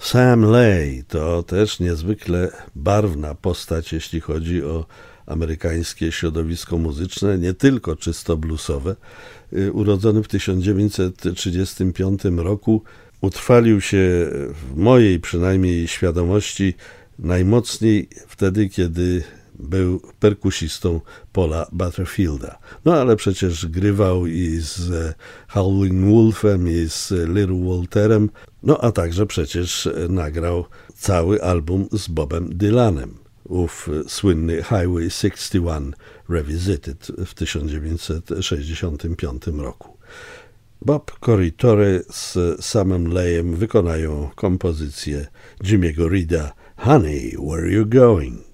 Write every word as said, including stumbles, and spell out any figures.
Sam Lay to też niezwykle barwna postać, jeśli chodzi o amerykańskie środowisko muzyczne, nie tylko czysto bluesowe. Urodzony w tysiąc dziewięćset trzydziestym piątym roku, utrwalił się w mojej przynajmniej świadomości najmocniej wtedy, kiedy był perkusistą Paula Butterfielda. No ale przecież grywał i z Howlin' Wolfem, i z Little Walterem, no a także przecież nagrał cały album z Bobem Dylanem. Ów słynny Highway sześćdziesiąt jeden Revisited w tysiąc dziewięćset sześćdziesiątym piątym roku. Bob Corritore z Samem Layem wykonają kompozycję Jimmy'ego Reeda Honey, Where You Going?